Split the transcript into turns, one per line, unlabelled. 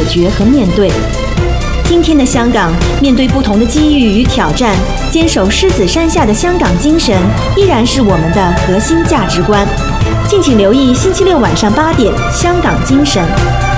决和面对。今天的香港，面对不同的机遇与挑战，坚守狮子山下的香港精神，依然是我们的核心价值观。敬请留意星期六晚上8点，《香港精神》。